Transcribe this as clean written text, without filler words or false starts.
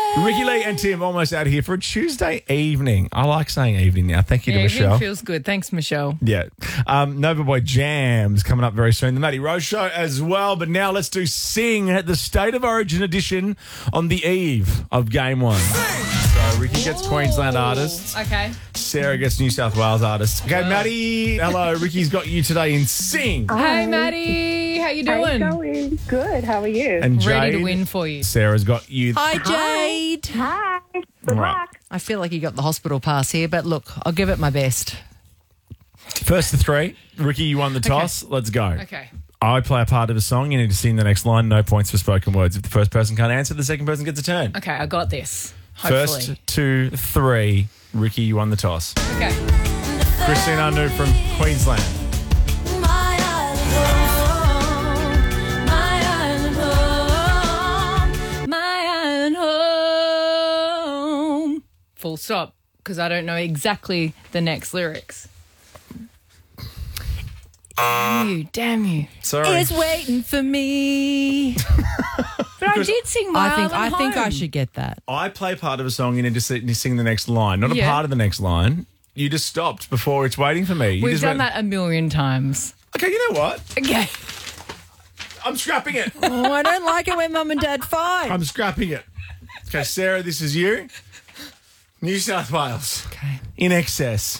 Ricky Lee and Tim almost out of here for a Tuesday evening. I like saying evening now. Thank you to Michelle. Evening feels good. Thanks, Michelle. Yeah. Nova Boy Jams coming up very soon. The Matty Rose Show as well. But now let's do Sing at the State of Origin edition on the eve of Game 1. So Ricky gets Queensland artists. Okay. Sarah gets New South Wales artists. Okay, Matty. Hello. Ricky's got you today in Sing. Hey, Maddie. How you How doing? you going? Good. How are you? And Ready to Jade, win for you. Sarah's got you. Hi, Jade. Hi. Good Right. luck. I feel like you got the hospital pass here, but look, I'll give it my best. First to three. Ricky, you won the toss. Let's go. Okay. I play a part of a song. You need to sing the next line. No points for spoken words. If the first person can't answer, the second person gets a turn. Okay, I got this. Hopefully. First, 2, 3. Ricky, you won the toss. Okay. Christine Anu from Queensland. Full stop, because I don't know exactly the next lyrics. Damn you. Sorry. It's waiting for me. But I did sing My I think I Home. should get that. I play part of a song. You need to sing the next line, not a Yeah. part of the next line. You just stopped before it's waiting for me. You We've just done went, that a million times. Okay, you know what? Okay. I'm scrapping it. Oh, I don't like it when Mum and Dad fight. I'm scrapping it. Okay, Sarah, this is you. New South Wales. Okay. In Excess.